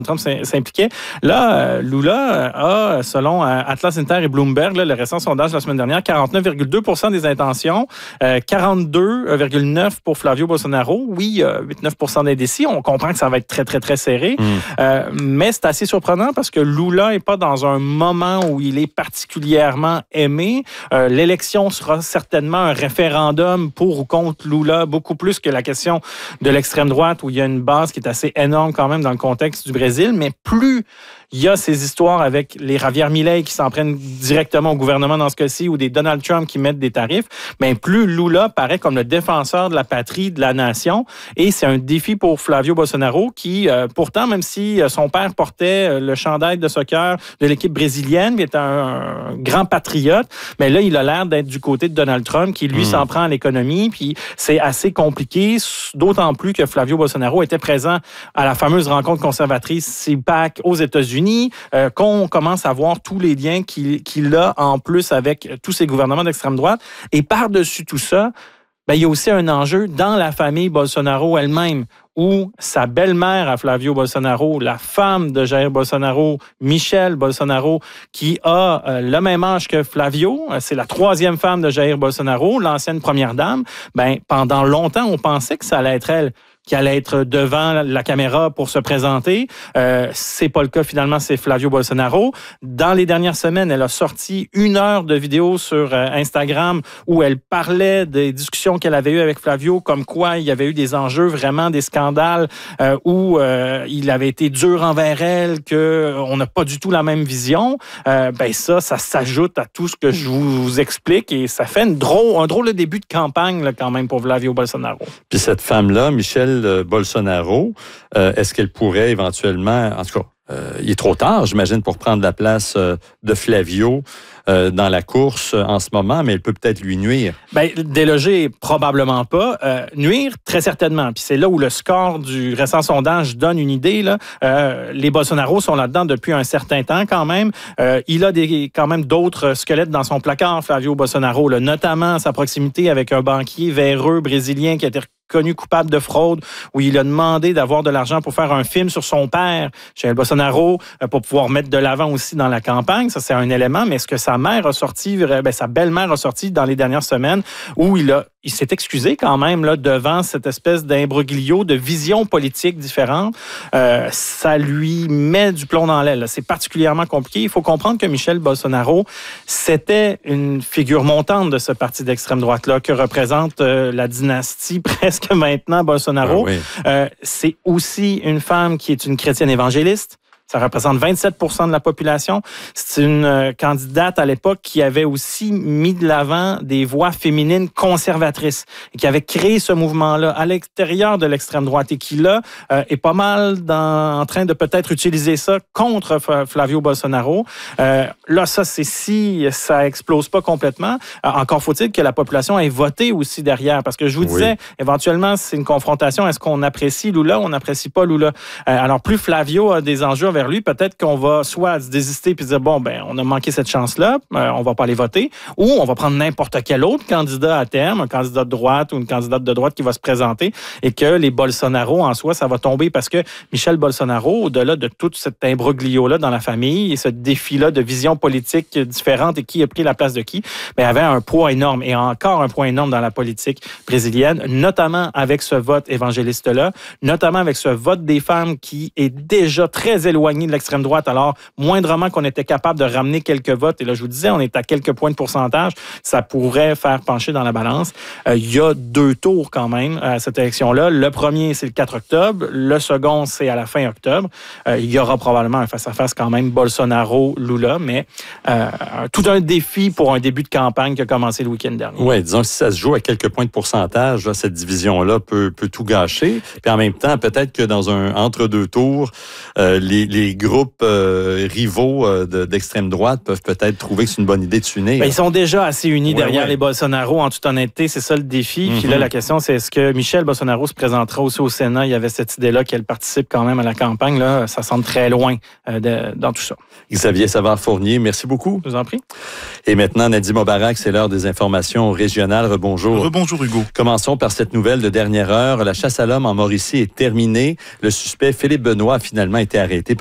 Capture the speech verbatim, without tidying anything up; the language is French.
Trump s'impliquait. Là, euh, Lula a, selon euh, Atlas Inter et Bloomberg, là, le récent sondage de la semaine dernière, quarante-neuf virgule deux pour cent des intentions, euh, quarante-deux virgule neuf pour cent pour Flavio Bolsonaro. Oui, euh, huit à neuf pour cent d'indécis. On comprend que ça va être très, très, très serré. Mm. Euh, mais c'est assez surprenant parce que Lula n'est pas dans un moment où il est particulièrement aimé. Euh, l'élection sera certainement un référendum pour ou contre Lula, beaucoup plus que la question de l'extrême droite où il y a une base qui est assez énorme quand même dans le contexte du Brésil. Mais plus il y a ces histoires avec les Javier Milei qui s'en prennent directement au gouvernement dans ce cas-ci ou des Donald Trump qui mettent des tarifs, bien plus Lula paraît comme le défenseur de la patrie, de la nation. Et c'est un défi pour Flavio Bolsonaro qui, euh, pourtant, même si son père portait le chandail de soccer de l'équipe brésilienne, il est un, un grand patriote, mais là, il a l'air d'être du côté de Donald Trump qui, lui, mmh. s'en prend à l'économie. Puis c'est assez compliqué, d'autant plus que Flavio Bolsonaro était présent à la fameuse rencontre conservatrice C PAC aux États-Unis. Euh, qu'on commence à voir tous les liens qu'il, qu'il a en plus avec tous ces gouvernements d'extrême droite. Et par-dessus tout ça, ben, il y a aussi un enjeu dans la famille Bolsonaro elle-même, où sa belle-mère à Flavio Bolsonaro, la femme de Jair Bolsonaro, Michelle Bolsonaro, qui a euh, le même âge que Flavio, c'est la troisième femme de Jair Bolsonaro, l'ancienne première dame, ben, pendant longtemps, on pensait que ça allait être elle qui allait être devant la caméra pour se présenter. Euh, c'est pas le cas finalement, c'est Flavio Bolsonaro. Dans les dernières semaines, elle a sorti une heure de vidéo sur euh, Instagram où elle parlait des discussions qu'elle avait eues avec Flavio, comme quoi il y avait eu des enjeux, vraiment des scandales euh, où euh, il avait été dur envers elle, qu'on n'a pas du tout la même vision. Euh, ben ça, ça s'ajoute à tout ce que je vous, vous explique et ça fait une drôle, un drôle de début de campagne là, quand même pour Flavio Bolsonaro. Puis cette femme-là, Michelle Bolsonaro, euh, est-ce qu'elle pourrait éventuellement, en tout cas, euh, il est trop tard, j'imagine, pour prendre la place euh, de Flavio euh, dans la course euh, en ce moment, mais elle peut peut-être lui nuire. Bien, déloger, probablement pas. Euh, nuire, très certainement. Puis c'est là où le score du récent sondage donne une idée. Là. Euh, les Bolsonaro sont là-dedans depuis un certain temps quand même. Euh, il a des, quand même d'autres squelettes dans son placard, Flavio Bolsonaro, là, notamment sa proximité avec un banquier véreux brésilien qui a été connu coupable de fraude, où il a demandé d'avoir de l'argent pour faire un film sur son père, Jair Bolsonaro, pour pouvoir mettre de l'avant aussi dans la campagne. Ça, c'est un élément. Mais est-ce que sa mère a sorti, ben, sa belle-mère a sorti dans les dernières semaines, où il a il s'est excusé quand même là, devant cette espèce d'imbroglio de visions politiques différentes. Euh, ça lui met du plomb dans l'aile. Là. C'est particulièrement compliqué. Il faut comprendre que Michel Bolsonaro, c'était une figure montante de ce parti d'extrême droite-là que représente euh, la dynastie presque maintenant Bolsonaro. Ah oui. euh, c'est aussi une femme qui est une chrétienne évangéliste. Ça représente vingt-sept pour cent de la population. C'est une euh, candidate à l'époque qui avait aussi mis de l'avant des voix féminines conservatrices et qui avait créé ce mouvement-là à l'extérieur de l'extrême droite et qui, là, euh, est pas mal dans, en train de peut-être utiliser ça contre Flavio Bolsonaro. Euh, là, ça, c'est si ça explose pas complètement. Euh, encore faut-il que la population ait voté aussi derrière. Parce que je vous oui. disais, éventuellement, c'est une confrontation. Est-ce qu'on apprécie Lula ou on n'apprécie pas Lula? Euh, alors, plus Flavio a des enjeux avec lui, peut-être qu'on va soit se désister puis dire, bon, ben on a manqué cette chance-là, euh, on va pas aller voter, ou on va prendre n'importe quel autre candidat à terme, un candidat de droite ou une candidate de droite qui va se présenter et que les Bolsonaro, en soi, ça va tomber parce que Michel Bolsonaro, au-delà de tout cet imbroglio-là dans la famille et ce défi-là de vision politique différente et qui a pris la place de qui, ben, avait un poids énorme et encore un poids énorme dans la politique brésilienne, notamment avec ce vote évangéliste-là, notamment avec ce vote des femmes qui est déjà très éloigné de l'extrême droite. Alors, moindrement qu'on était capable de ramener quelques votes, et là, je vous disais, on est à quelques points de pourcentage, ça pourrait faire pencher dans la balance. Euh, il y a deux tours quand même à cette élection-là. Le premier, c'est le quatre octobre. Le second, c'est à la fin octobre. Euh, il y aura probablement un face-à-face quand même Bolsonaro-Lula, mais euh, tout un défi pour un début de campagne qui a commencé le week-end dernier. Oui, disons que si ça se joue à quelques points de pourcentage, là, cette division-là peut, peut tout gâcher. Puis en même temps, peut-être que dans un entre-deux tours, euh, les, les les groupes euh, rivaux euh, de, d'extrême droite peuvent peut-être trouver que c'est une bonne idée de s'unir. Ben, ils sont déjà assez unis ouais, derrière ouais. les Bolsonaro, en toute honnêteté. C'est ça le défi. Mm-hmm. Puis là, la question, c'est est-ce que Michel Bolsonaro se présentera aussi au Sénat? Il y avait cette idée-là qu'elle participe quand même à la campagne. Là, ça semble très loin euh, de, dans tout ça. Xavier Savard-Fournier, merci beaucoup. Je vous en prie. Et maintenant, Nadim Obarak, c'est l'heure des informations régionales. Rebonjour. Rebonjour, Hugo. Commençons par cette nouvelle de dernière heure. La chasse à l'homme en Mauricie est terminée. Le suspect Philippe Benoît a finalement été arrêté